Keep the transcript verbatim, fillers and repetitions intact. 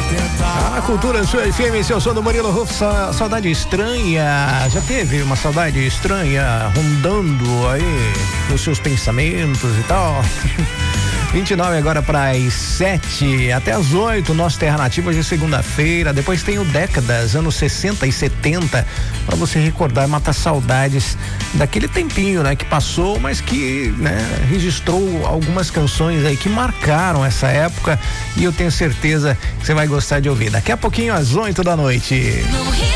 A Cultura Sua F M, seu som do Murilo Rufo, saudade estranha. Já teve uma saudade estranha rondando aí nos seus pensamentos e tal? vinte e nove agora para as sete, até as oito, nosso Terra Nativa, hoje é segunda-feira. Depois tem o Décadas, anos sessenta e setenta, para você recordar e matar saudades daquele tempinho, né, que passou, mas que, né, registrou algumas canções aí que marcaram essa época, e eu tenho certeza que você vai gostar de ouvir. Daqui a pouquinho, às oito da noite.